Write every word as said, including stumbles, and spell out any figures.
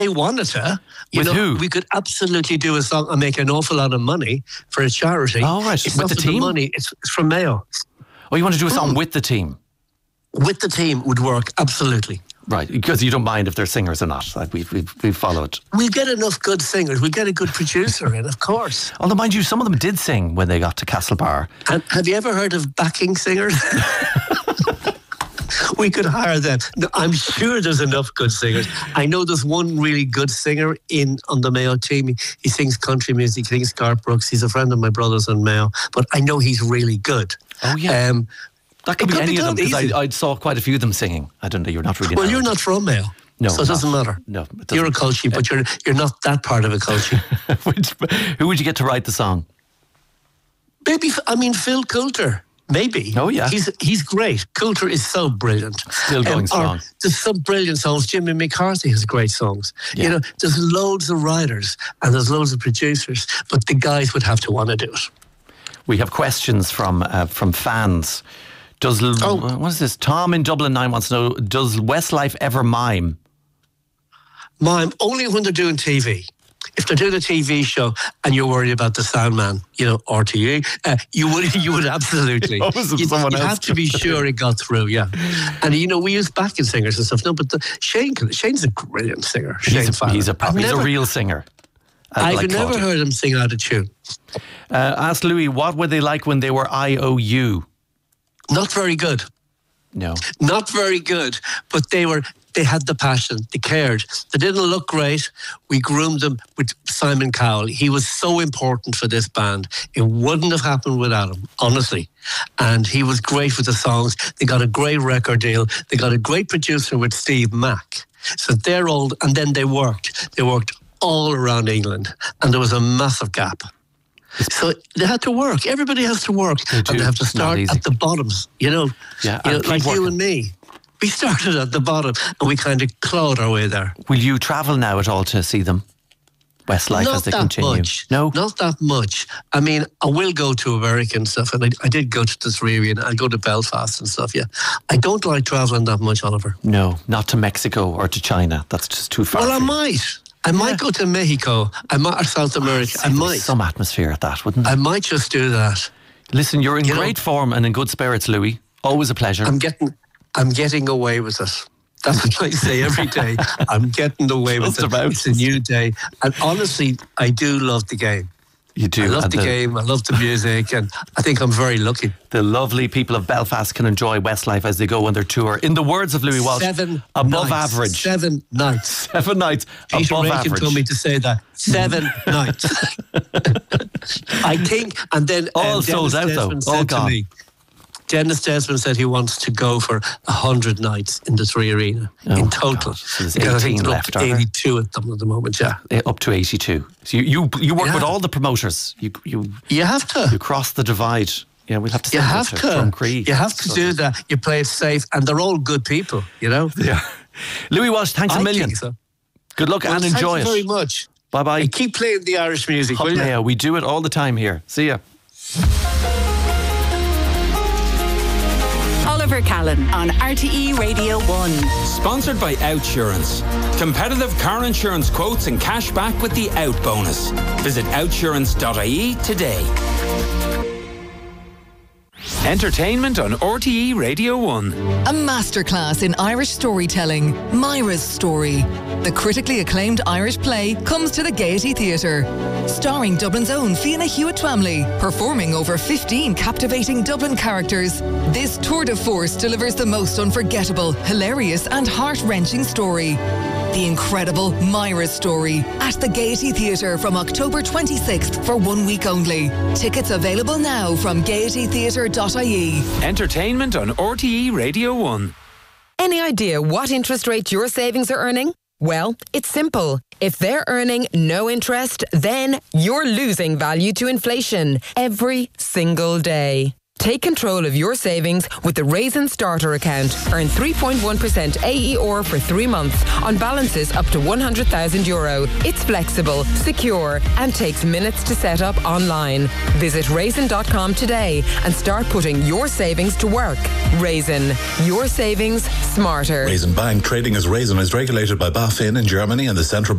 wanted to. You With know, who? We could absolutely do a song and make an awful lot of money for a charity. Oh, right. It's With not the for team? money, it's, it's from Mayo. Oh, you want to do a song Mm. with the team? With the team would work, absolutely. Right, because you don't mind if they're singers or not. Like we we we follow it. We'll get enough good singers. We'll get a good producer in, of course. Although, mind you, some of them did sing when they got to Castlebar. And have you ever heard of backing singers? We could hire them. No, I'm sure there's enough good singers. I know there's one really good singer in on the Mayo team. He, he sings country music. He sings Garth Brooks. He's a friend of my brother's in Mayo. But I know he's really good. Oh, yeah. Um, That could It be could any be of them, done because easy. I, I saw quite a few of them singing. I don't know, you're not really... well, narrowed. you're not from Mayo. No, so it not. doesn't matter. No, it doesn't. You're a culture, but you're you're not that part of a culture. Which- Who would you get to write the song? Maybe, I mean, Phil Coulter. Maybe. Oh, yeah. He's he's great. Coulter is so brilliant. Still going or strong. There's some brilliant songs. Jimmy McCarthy has great songs. Yeah. You know, there's loads of writers and there's loads of producers, but the guys would have to want to do it. We have questions from uh, from fans. Does Oh. uh, what is this? Tom in Dublin nine wants to know: does Westlife ever mime? Mime, only when they're doing T V. If they're doing a T V show and you're worried about the sound man, you know, R T E, uh, you would you would absolutely. Always you someone you else have to be sure it got through, yeah. And, you know, we use backing singers and stuff. No, but the, Shane, can- Shane's a brilliant singer. Shane He's a, Fallon. he's a, I've he's never, a real singer. Uh, I've like never Claudia. heard him sing out of tune. Uh, ask Louis, what were they like when they were I O U? Not very good. No. Not very good, but they were. They had the passion. They cared. They didn't look great. We groomed them with Simon Cowell. He was so important for this band. It wouldn't have happened without him, honestly. And he was great with the songs. They got a great record deal. They got a great producer with Steve Mack. So they're old, and then they worked. They worked all around England, and there was a massive gap. So they had to work. Everybody has to work, They do. and they have to It's not start easy. at the bottoms. You know, Yeah, you know and keep like you working. and me. We started at the bottom, and we kind of clawed our way there. Will you travel now at all to see them? Westlife Not as they that continue. much. No. Not that much. I mean, I will go to America and stuff, and I, I did go to the three arena. I go to Belfast and stuff, yeah. I don't like travelling that much, Oliver. No, not to Mexico or to China. That's just too far. Well, I for you. might. I might go to Mexico. I might, or South America. I There'd be might. some atmosphere at that, wouldn't there? I might just do that. Listen, you're in You know- great form and in good spirits, Louis. Always a pleasure. I'm getting, I'm getting away with it. That's what I say every day. I'm getting away with Just it. about. It's a new day. And honestly, I do love the game. You do. I love and the, game. I love the music. And I think I'm very lucky. The lovely people of Belfast can enjoy Westlife as they go on their tour. In the words of Louis Walsh, Seven above nights. average. Seven nights. Seven nights Peter above Rankin average. told me to say that. Seven nights. I think, and then All um, sold Dennis out, though. Desmond All said to gone. me, Dennis Desmond said he wants to go for a hundred nights in the Three Arena Oh, in total. God. So there's Because I think eighteen they're up left, to are there? eighty-two at them at the moment. Yeah, Eh, Up to eighty-two. So you you, you work Yeah. with all the promoters. You you you have to. you cross the divide. Yeah, we'll have to. You send have it to. From Cree. You have to do that. You play it safe, and they're all good people. You know. Yeah. Louis Walsh, thanks a I million. think so. Good luck Well, and thank enjoy you it. very much. Bye bye. And keep playing the Irish music, will you? Yeah, we do it all the time here. See ya. Oliver Callan on R T E Radio one. Sponsored by Outsurance. Competitive car insurance quotes and cash back with the Out bonus. Visit outsurance dot I E today. Entertainment on R T E Radio one. A masterclass in Irish storytelling, Myra's Story. The critically acclaimed Irish play comes to the Gaiety Theatre. Starring Dublin's own Fiona Hewitt-Twamley, performing over fifteen captivating Dublin characters, this tour de force delivers the most unforgettable, hilarious and heart-wrenching story. The incredible Myra's Story at the Gaiety Theatre from October twenty-sixth for one week only. Tickets available now from gaiety theatre dot I E. Entertainment on R T E Radio one. Any idea what interest rate your savings are earning? Well, it's simple. If they're earning no interest, then you're losing value to inflation every single day. Take control of your savings with the Raisin Starter account. Earn three point one percent A E R for three months on balances up to one hundred thousand euro. It's flexible, secure, and takes minutes to set up online. Visit raisin dot com today and start putting your savings to work. Raisin, your savings smarter. Raisin Bank, trading as Raisin, is regulated by BaFin in Germany and the Central